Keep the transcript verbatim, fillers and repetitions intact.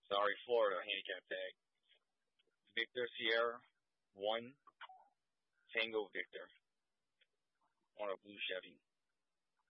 Sorry, Florida handicap tag. Victor Sierra, one, Tango Victor on a blue Chevy.